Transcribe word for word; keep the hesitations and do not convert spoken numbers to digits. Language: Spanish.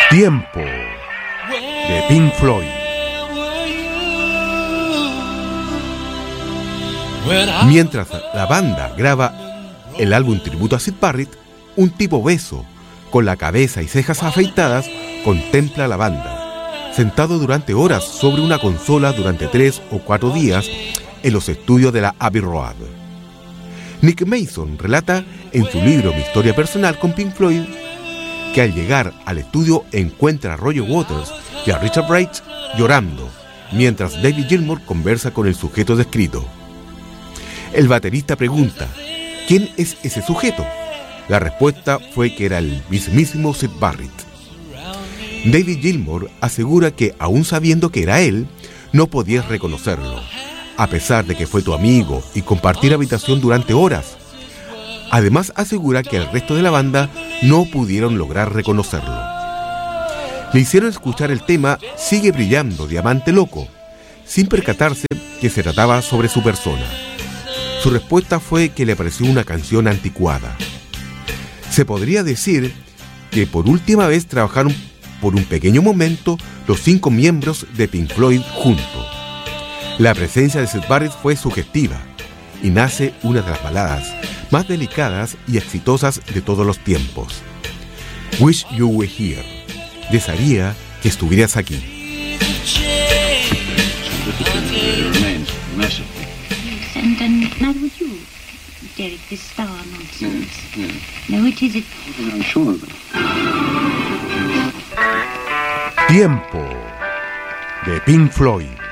Tiempo de Pink Floyd. Mientras la banda graba el álbum tributo a Syd Barrett, un tipo obeso, con la cabeza y cejas afeitadas, contempla a la banda, sentado durante horas sobre una consola durante tres o cuatro días en los estudios de la Abbey Road. Nick Mason relata en su libro Mi historia personal con Pink Floyd que al llegar al estudio encuentra a Roger Waters y a Richard Wright llorando, mientras David Gilmour conversa con el sujeto descrito. El baterista pregunta: ¿quién es ese sujeto? La respuesta fue que era el mismísimo Syd Barrett. David Gilmour asegura que, aún sabiendo que era él, no podías reconocerlo, a pesar de que fue tu amigo y compartir habitación durante horas. Además asegura que el resto de la banda no pudieron lograr reconocerlo. Le hicieron escuchar el tema Sigue brillando, diamante loco, sin percatarse que se trataba sobre su persona. Su respuesta fue que le pareció una canción anticuada. Se podría decir que por última vez trabajaron por un pequeño momento los cinco miembros de Pink Floyd juntos. La presencia de Syd Barrett fue sugestiva y nace una de las baladas más delicadas y exitosas de todos los tiempos. Wish You Were Here. Desearía que estuvieras aquí. And, and now would you, Derek, this star nonsense? Yeah, yeah. No, it is it. I'm sure of it. Tiempo de Pink Floyd.